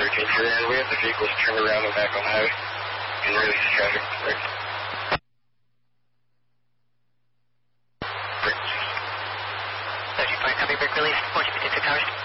13 for and we have the vehicles turned around and back on the highway and release the traffic. Right. Copy, break release, 1456 hours.